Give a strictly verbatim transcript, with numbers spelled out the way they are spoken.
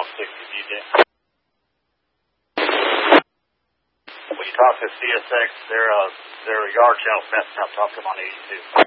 on sixty, D J. When you talk to C S X, their, uh, their yard channel fence, now talk to them on eighty-two.